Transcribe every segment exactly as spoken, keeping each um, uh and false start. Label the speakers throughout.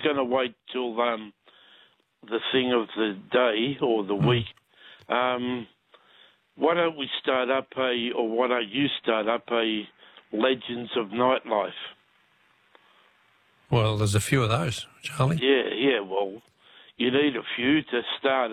Speaker 1: going to wait till um, the thing of the day or the
Speaker 2: Mm.
Speaker 1: week. Um, why don't we start up a, or why don't you start up a Legends of Nightlife?
Speaker 2: Well, there's a few of those, Charlie.
Speaker 1: Yeah, yeah, well, you need a few to start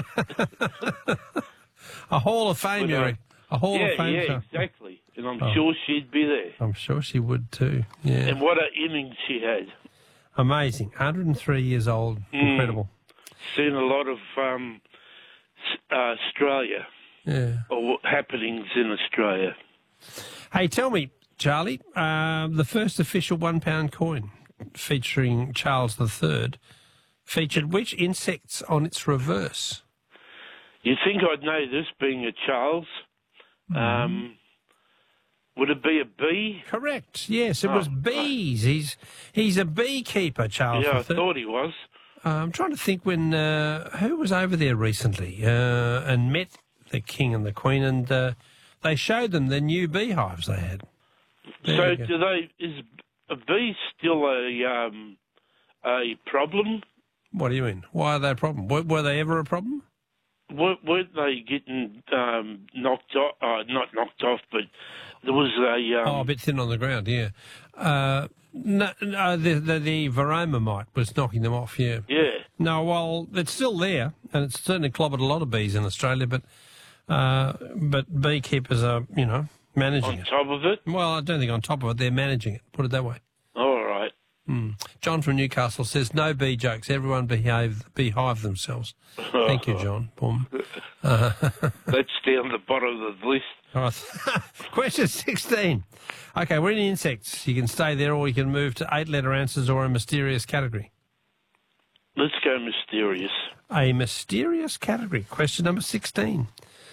Speaker 1: it.
Speaker 2: A Hall of Fame,
Speaker 1: But,
Speaker 2: you
Speaker 1: uh,
Speaker 2: reckon? A Hall
Speaker 1: yeah,
Speaker 2: of Fame.
Speaker 1: yeah,
Speaker 2: show.
Speaker 1: exactly. And I'm
Speaker 2: Oh.
Speaker 1: sure she'd be there.
Speaker 2: I'm sure she would too. Yeah.
Speaker 1: And what an innings she had.
Speaker 2: Amazing. one hundred three years old.
Speaker 1: Mm.
Speaker 2: Incredible.
Speaker 1: Seen a lot of um, s- uh, Australia,
Speaker 2: Yeah.
Speaker 1: or happenings in Australia.
Speaker 2: Hey, tell me, Charlie, uh, the first official one pound coin featuring Charles the Third featured which insects on its reverse?
Speaker 1: You'd think I'd know this, being a Charles. Um, would it be a bee?
Speaker 2: Correct. Yes, it was
Speaker 1: Oh,
Speaker 2: bees. He's he's a beekeeper, Charles
Speaker 1: Yeah,
Speaker 2: the
Speaker 1: I
Speaker 2: Third.
Speaker 1: thought he was.
Speaker 2: Uh, I'm trying to think when uh, who was over there recently uh, and met the King and the Queen, and uh, they showed them the new beehives they had. There
Speaker 1: So
Speaker 2: you go.
Speaker 1: do they? Is a bee still a um, a problem?
Speaker 2: What do you mean? Why are they a problem? Were, were they ever a problem?
Speaker 1: Weren't weren't they getting um, knocked off? Uh, not knocked off, but there was a. Um,
Speaker 2: Oh, a bit thin on the ground, yeah. Uh, no, no the, the, the varroa mite was knocking them off, yeah.
Speaker 1: yeah.
Speaker 2: No, well, it's still there, and it's certainly clobbered a lot of bees in Australia, but uh, but beekeepers are, you know, managing
Speaker 1: On
Speaker 2: it.
Speaker 1: top of it.
Speaker 2: Well, I don't think on top of it, they're managing it, put it that way.
Speaker 1: All right.
Speaker 2: Mm. John from Newcastle says, no bee jokes, everyone behave, beehive themselves. Thank you, John. Boom. Uh,
Speaker 1: That's down the bottom of the list.
Speaker 2: All right. Question sixteen. Okay, we're in insects. You can stay there or you can move to eight-letter answers or a mysterious category.
Speaker 1: Let's go mysterious.
Speaker 2: A mysterious category. Question number sixteen.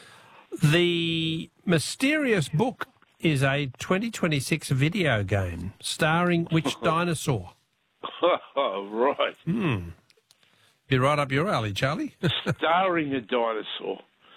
Speaker 2: The Mysterious Book is a twenty twenty-six video game starring which dinosaur?
Speaker 1: Oh, right.
Speaker 2: Hmm. Be right up your alley, Charlie.
Speaker 1: Starring a dinosaur.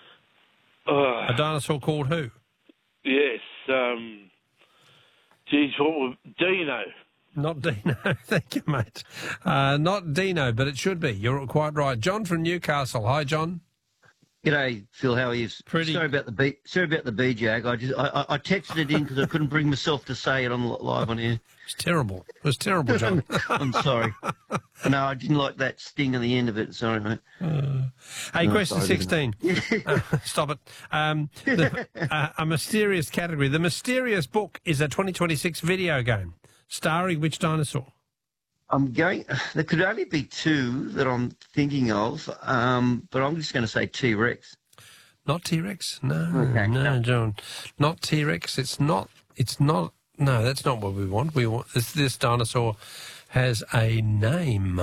Speaker 1: Uh,
Speaker 2: A dinosaur called who?
Speaker 1: yes. Um, geez, what would... Dino.
Speaker 2: Not Dino. Thank you, mate. Uh, not Dino, but it should be. You're quite right. John from Newcastle. Hi, John.
Speaker 3: G'day, Phil. How are you?
Speaker 2: Pretty-
Speaker 3: Sorry about the B. Sorry about the B Jag. I just I, I I texted it in because I couldn't bring myself to say it on live on air.
Speaker 2: It's terrible. It was terrible, John.
Speaker 3: I'm sorry. No, I didn't like that sting on the end of it. Sorry, mate.
Speaker 2: Uh, hey,
Speaker 3: No,
Speaker 2: question
Speaker 3: sorry,
Speaker 2: sixteen. uh, stop it. Um, the, uh, a mysterious category. The Mysterious Book is a twenty twenty-six video game starring which dinosaur?
Speaker 3: I'm going. There could only be two that I'm thinking of, um, but I'm just going to say T-Rex.
Speaker 2: Not T-Rex. No,
Speaker 3: Okay.
Speaker 2: no, John. Not T-Rex. It's not. It's not. No, that's not what we want. We want this. This dinosaur has a name.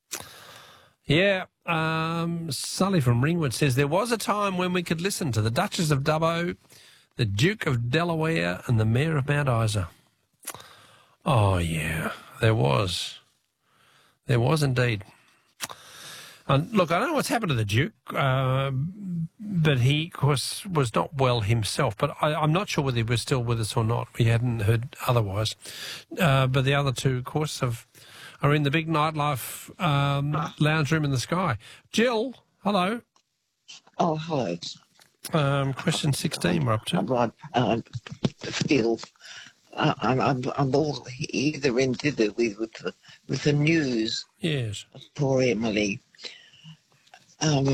Speaker 2: Yeah. Um, Sully from Ringwood says there was a time when we could listen to the Duchess of Dubbo, the Duke of Delaware, and the Mayor of Mount Isa. Oh yeah, there was. There was indeed. And look, I don't know what's happened to the Duke, uh, but he, of course, was not well himself. But I, I'm not sure whether he was still with us or not. We hadn't heard otherwise. Uh, but the other two, of course, have, are in the big nightlife um, lounge room in the sky. Jill, hello.
Speaker 4: Oh, hello.
Speaker 2: Um, question sixteen we're up to.
Speaker 4: Right, uh, Phil. Uh, I'm, I'm, I'm all either in dither with, with, the, with the news.
Speaker 2: Yes.
Speaker 4: Poor Emily. Um,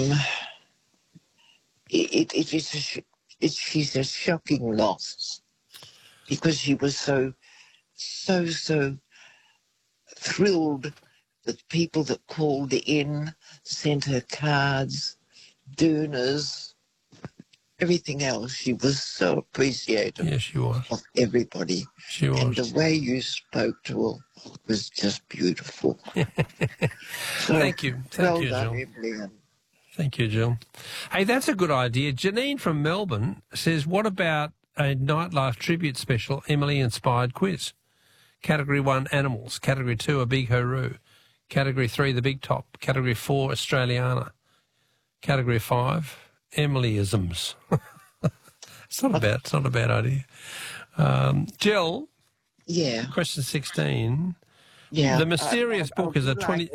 Speaker 4: it, it, it's a, sh- it, she's a shocking loss because she was so, so, so thrilled that people that called in sent her cards, donors, everything else. She was so appreciative
Speaker 2: Yes, she was.
Speaker 4: of everybody.
Speaker 2: She
Speaker 4: And
Speaker 2: was.
Speaker 4: the way you spoke to her was just beautiful. So,
Speaker 2: Thank you. Thank
Speaker 4: well
Speaker 2: you,
Speaker 4: done,
Speaker 2: Jill.
Speaker 4: Emily. And
Speaker 2: Thank you, Jill. Hey, that's a good idea. Janine from Melbourne says, what about a nightlife tribute special, Emily-inspired quiz? Category one, animals. Category two, a big hooroo. Category three, the big top. Category four, Australiana. Category five, Emilyisms. It's not a bad, it's not a bad idea. Um, Jill,
Speaker 4: Yeah,
Speaker 2: question sixteen.
Speaker 4: yeah.
Speaker 2: The Mysterious
Speaker 4: I- I-
Speaker 2: Book
Speaker 4: I
Speaker 2: is a
Speaker 4: would like
Speaker 2: twenty...